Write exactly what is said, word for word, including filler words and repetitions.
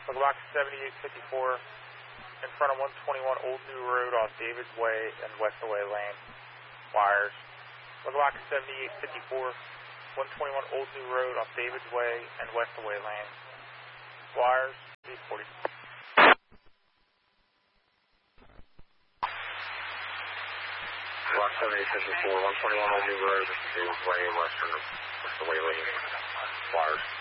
Look seventy-eight fifty-four in front of one twenty-one Old New Road off David's Way and Westaway Lane. Wires. Look seventy-eight fifty-four, one twenty-one Old New Road off David's Way and Westaway Lane. Wires. eight forty. Lock seventy-eight fifty-four, one twenty-one Old New Road, David's Way, Western, Westaway Lane. Wires.